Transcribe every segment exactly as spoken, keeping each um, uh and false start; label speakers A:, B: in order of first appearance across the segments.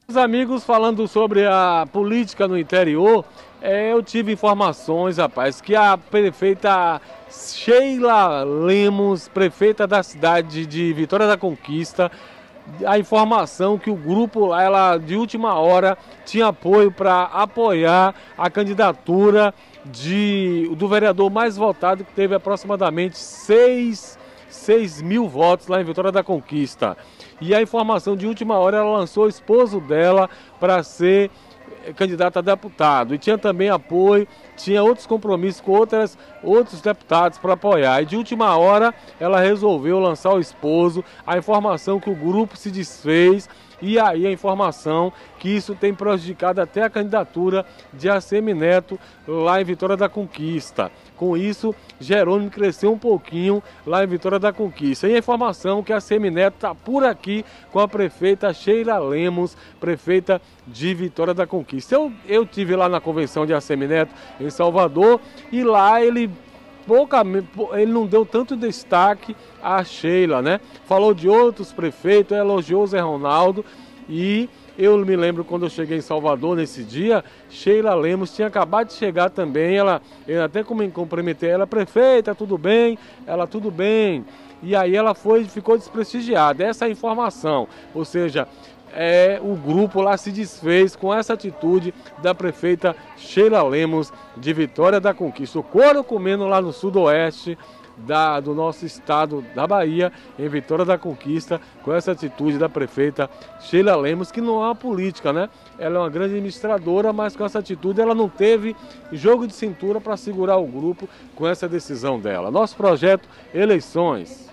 A: Meus amigos, falando sobre a política no interior, é, eu tive informações, rapaz, que a prefeita Sheila Lemos, prefeita da cidade de Vitória da Conquista, a informação que o grupo lá, ela de última hora tinha apoio para apoiar a candidatura de, do vereador mais votado, que teve aproximadamente seis mil votos lá em Vitória da Conquista. E a informação de última hora, ela lançou o esposo dela para ser candidato a deputado. E tinha também apoio, tinha outros compromissos com outras, outros deputados para apoiar. E de última hora, ela resolveu lançar o esposo. A informação que o grupo se desfez. E aí a informação que isso tem prejudicado até a candidatura de Assemineto lá em Vitória da Conquista. Com isso, Jerônimo cresceu um pouquinho lá em Vitória da Conquista. E a informação que a Assemineto está por aqui com a prefeita Sheila Lemos, prefeita de Vitória da Conquista. Eu, eu tive lá na convenção de Assemineto em Salvador e lá ele... Pouca, ele não deu tanto destaque a Sheila, né? Falou de outros prefeitos, elogiou o Zé Ronaldo e eu me lembro quando eu cheguei em Salvador nesse dia, Sheila Lemos tinha acabado de chegar também, ela, eu até cumprimentei ela, prefeita, tudo bem? Ela, tudo bem. E aí ela foi, ficou desprestigiada, essa é a informação, ou seja... É, o grupo lá se desfez com essa atitude da prefeita Sheila Lemos de Vitória da Conquista. O couro comendo lá no sudoeste da, do nosso estado da Bahia, em Vitória da Conquista, com essa atitude da prefeita Sheila Lemos, que não é uma política, né? Ela é uma grande administradora, mas com essa atitude ela não teve jogo de cintura para segurar o grupo com essa decisão dela. Nosso projeto Eleições.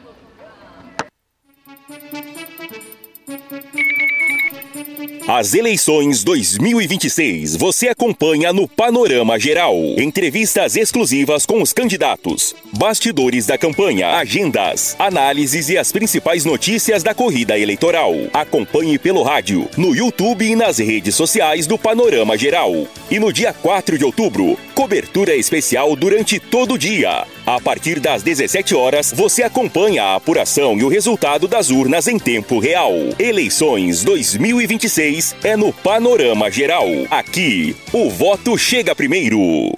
B: As eleições dois mil e vinte e seis você acompanha no Panorama Geral. Entrevistas exclusivas com os candidatos, bastidores da campanha, agendas, análises e as principais notícias da corrida eleitoral. Acompanhe pelo rádio, no YouTube e nas redes sociais do Panorama Geral. E no dia quatro de outubro, cobertura especial durante todo o dia. A partir das dezessete horas, você acompanha a apuração e o resultado das urnas em tempo real. Eleições dois mil e vinte e seis é no Panorama Geral. Aqui, o voto chega primeiro.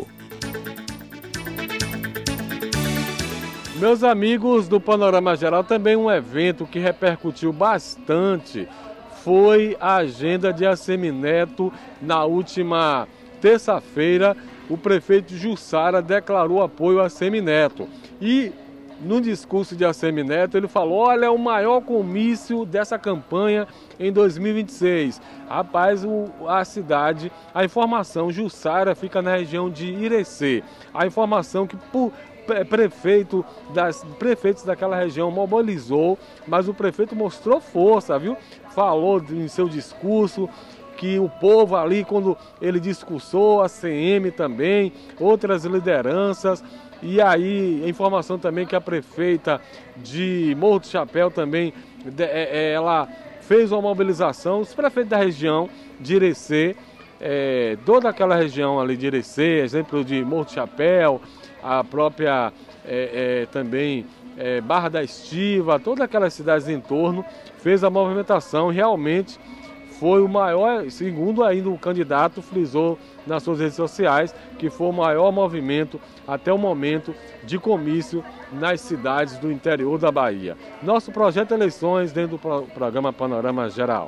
A: Meus amigos do Panorama Geral, também um evento que repercutiu bastante foi a agenda de Assemineto. Na última terça-feira, o prefeito Jussara declarou apoio a Assemineto. E no discurso de Assemineto, ele falou, olha, é o maior comício dessa campanha em dois mil e vinte e seis. Rapaz, o, a cidade, a informação, Jussara fica na região de Irecê. A informação que por prefeito das, prefeitos daquela região mobilizou, mas o prefeito mostrou força, viu? Falou em seu discurso que o povo ali, quando ele discursou, a C M também, outras lideranças. E aí, a informação também que a prefeita de Morro do Chapéu também, ela fez uma mobilização, os prefeitos da região de Irecê, é, toda aquela região ali de Irecê, exemplo de Morro do Chapéu, a própria é, é, também é, Barra da Estiva, todas aquelas cidades em torno, fez a movimentação. Realmente foi o maior, segundo ainda o candidato frisou nas suas redes sociais, que foi o maior movimento até o momento de comício nas cidades do interior da Bahia. Nosso projeto Eleições dentro do programa Panorama Geral.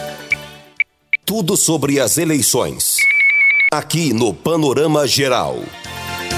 C: Tudo sobre as eleições, aqui no Panorama Geral.